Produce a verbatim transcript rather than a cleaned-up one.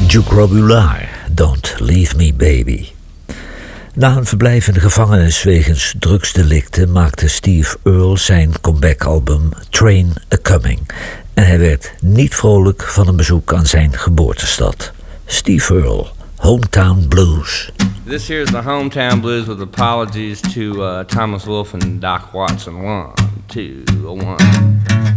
Duke Robillard, Don't Leave Me Baby. Na een verblijf in de gevangenis wegens drugsdelicten maakte Steve Earle zijn comeback-album Train A-Coming. En hij werd niet vrolijk van een bezoek aan zijn geboortestad. Steve Earle, Hometown Blues. This here is the Hometown Blues with apologies to uh, Thomas Wolfe and Doc Watson. One, two, one.